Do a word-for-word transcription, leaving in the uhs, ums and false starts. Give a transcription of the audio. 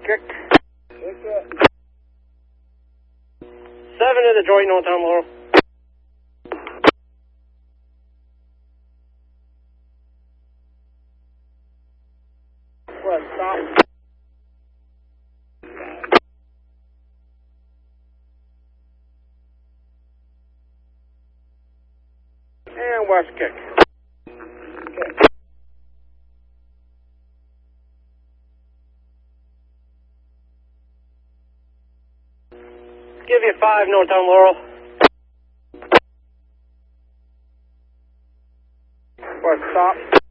kick. Seven to the joint, no time, Laurel. West, stop. And west kick. Okay. Give you five, no time, Laurel. West, stop.